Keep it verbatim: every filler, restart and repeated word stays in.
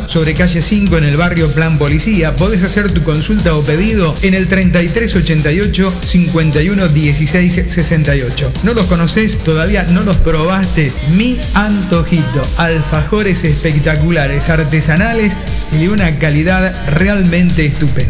sobre calle cinco en el barrio Plan Policía. Podés hacer tu consulta o pedido en el treinta y tres ochenta y ocho cincuenta y uno dieciséis sesenta y ocho. ¿No los conocés? ¿Todavía no los probaste? Mi antojito. Alfajores espectaculares, artesanales y de una calidad realmente estupenda.